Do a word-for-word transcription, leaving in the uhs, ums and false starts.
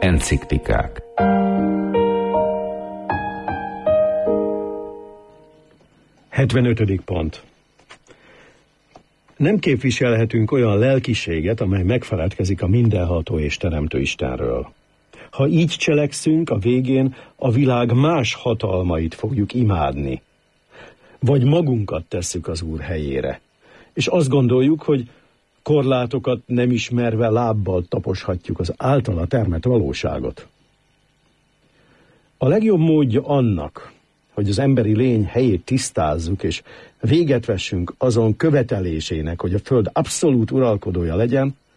Enciklikák. hetvenötödik pont. Nem képviselhetünk olyan lelkiséget, amely megfeledkezik a mindenható és teremtő Istenről. Ha így cselekszünk, a végén a világ más hatalmait fogjuk imádni. Vagy magunkat tesszük az Úr helyére. És azt gondoljuk, hogy korlátokat nem ismerve lábbal taposhatjuk az általa termett valóságot. A legjobb módja annak, hogy az emberi lény helyét tisztázzuk, és véget vessünk azon követelésének, hogy a föld abszolút uralkodója legyen,